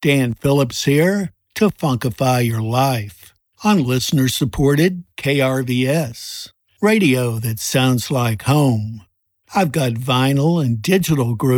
Dan Phillips here to Funkify Your Life on listener-supported KRVS, radio that sounds like home. I've got vinyl and digital grooves